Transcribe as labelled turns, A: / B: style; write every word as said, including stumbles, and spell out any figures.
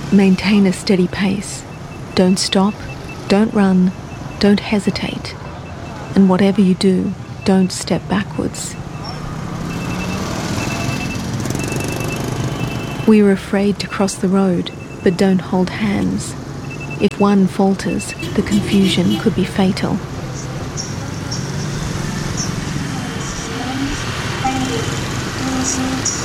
A: Maintain a steady pace. Don't stop, don't run, don't hesitate. And whatever you do, don't step backwards. We are afraid to cross the road, but don't hold hands. If one falters, the confusion could be fatal.
B: Thank you.